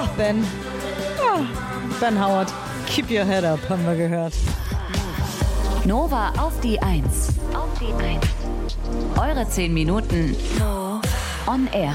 Ach, Ben. Ja, Ben Howard. Keep your head up, haben wir gehört. Nova auf die 1. Auf die 1. Eure 10 Minuten on air.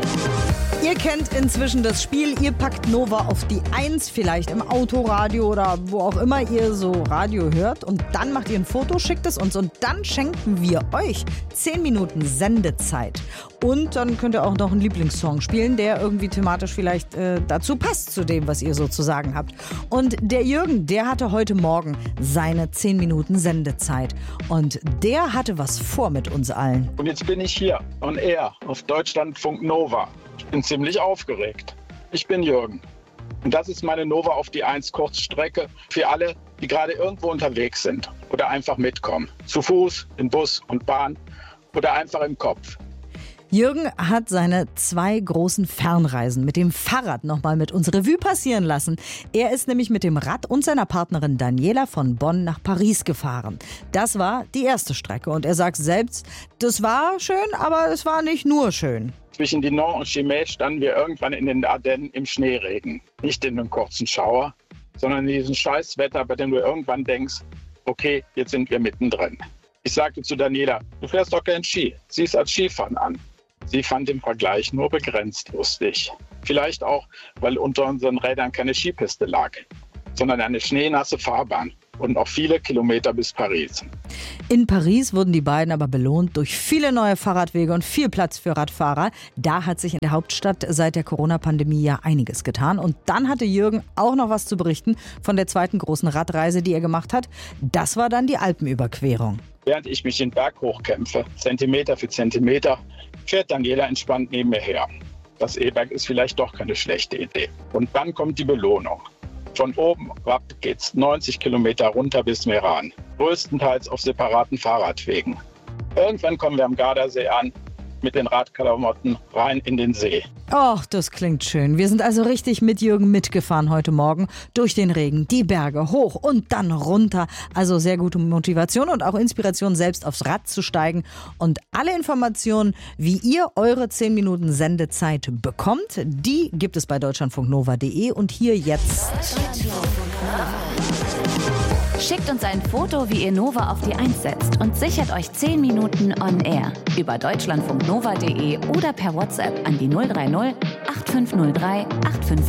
Ihr kennt inzwischen das Spiel, ihr packt Nova auf die 1, vielleicht im Autoradio oder wo auch immer ihr so Radio hört, und dann macht ihr ein Foto, schickt es uns und dann schenken wir euch 10 Minuten Sendezeit. Und dann könnt ihr auch noch einen Lieblingssong spielen, der irgendwie thematisch vielleicht dazu passt, zu dem, was ihr so zu sagen habt. Und der Jürgen, der hatte heute Morgen seine 10 Minuten Sendezeit und der hatte was vor mit uns allen. Und jetzt bin ich hier on air auf Deutschlandfunk Nova. Ich bin ziemlich aufgeregt. Ich bin Jürgen. Und das ist meine Nova auf die 1 Kurzstrecke für alle, die gerade irgendwo unterwegs sind oder einfach mitkommen. Zu Fuß, in Bus und Bahn oder einfach im Kopf. Jürgen hat seine 2 großen Fernreisen mit dem Fahrrad nochmal mit uns Revue passieren lassen. Er ist nämlich mit dem Rad und seiner Partnerin Daniela von Bonn nach Paris gefahren. Das war die erste Strecke und er sagt selbst, das war schön, aber es war nicht nur schön. Zwischen Dinan und Chimay standen wir irgendwann in den Ardennen im Schneeregen. Nicht in einem kurzen Schauer, sondern in diesem Scheißwetter, bei dem du irgendwann denkst, okay, jetzt sind wir mittendrin. Ich sagte zu Daniela, du fährst doch kein Ski, sieh es als Skifahren an. Sie fand den Vergleich nur begrenzt lustig. Vielleicht auch, weil unter unseren Rädern keine Skipiste lag, sondern eine schneenasse Fahrbahn und noch viele Kilometer bis Paris. In Paris wurden die beiden aber belohnt durch viele neue Fahrradwege und viel Platz für Radfahrer. Da hat sich in der Hauptstadt seit der Corona-Pandemie ja einiges getan. Und dann hatte Jürgen auch noch was zu berichten von der zweiten großen Radreise, die er gemacht hat. Das war dann die Alpenüberquerung. Während ich mich den Berg hochkämpfe, Zentimeter für Zentimeter, fährt Daniela entspannt neben mir her. Das E-Bike ist vielleicht doch keine schlechte Idee. Und dann kommt die Belohnung. Von oben ab geht's 90 Kilometer runter bis Meran, größtenteils auf separaten Fahrradwegen. Irgendwann kommen wir am Gardasee an, mit den Radklamotten rein in den See. Och, das klingt schön. Wir sind also richtig mit Jürgen mitgefahren heute Morgen. Durch den Regen, die Berge, hoch und dann runter. Also sehr gute Motivation und auch Inspiration, selbst aufs Rad zu steigen. Und alle Informationen, wie ihr eure 10 Minuten Sendezeit bekommt, die gibt es bei deutschlandfunknova.de und hier jetzt. Schickt uns ein Foto, wie ihr Nova auf die 1 setzt und sichert euch 10 Minuten on air über deutschlandfunknova.de oder per WhatsApp an die 030 8503 85